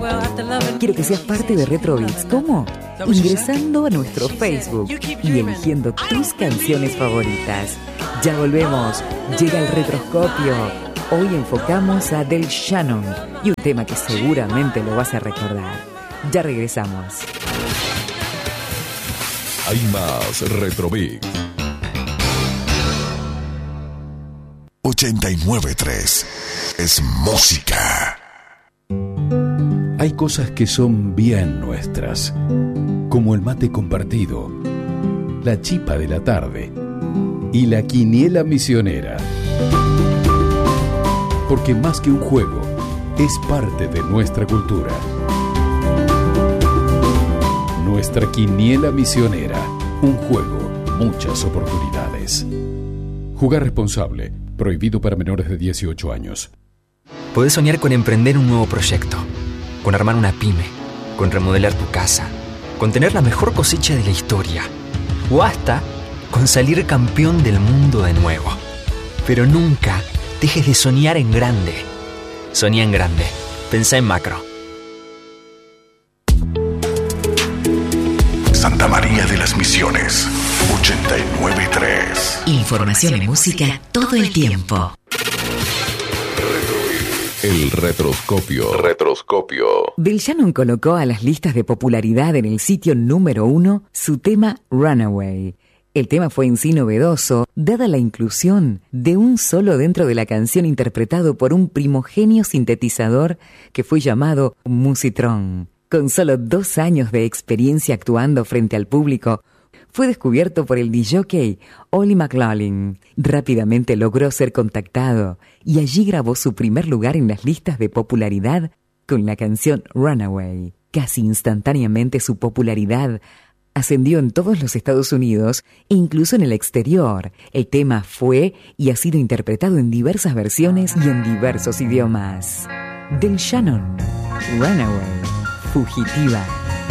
Quiero que seas parte de Retrobits. ¿Cómo? Ingresando a nuestro Facebook y eligiendo tus canciones favoritas. Ya volvemos. Llega el retroscopio. Hoy enfocamos a Del Shannon y un tema que seguramente lo vas a recordar. Ya regresamos. Hay más Retrobits. 89.3 es música. Hay cosas que son bien nuestras, como el mate compartido, la chipa de la tarde y la quiniela misionera. Porque más que un juego, es parte de nuestra cultura. Nuestra quiniela misionera, un juego, muchas oportunidades. Jugar responsable, prohibido para menores de 18 años. Podés soñar con emprender un nuevo proyecto, con armar una pyme, con remodelar tu casa, con tener la mejor cosecha de la historia, o hasta con salir campeón del mundo de nuevo. Pero nunca dejes de soñar en grande. Soñá en grande. Pensá en macro. Santa María de las Misiones, 89.3. Información y música todo el tiempo. El retroscopio. Del Shannon colocó a las listas de popularidad en el sitio número 1 su tema Runaway. El tema fue en sí novedoso, dada la inclusión de un solo dentro de la canción interpretado por un primogenio sintetizador que fue llamado Musitron. Con solo 2 años de experiencia actuando frente al público, fue descubierto por el disjockey Ollie McLaughlin. Rápidamente logró ser contactado y allí grabó su primer lugar en las listas de popularidad con la canción Runaway. Casi instantáneamente su popularidad ascendió en todos los Estados Unidos e incluso en el exterior. El tema fue y ha sido interpretado en diversas versiones y en diversos idiomas. Del Shannon, Runaway, fugitiva.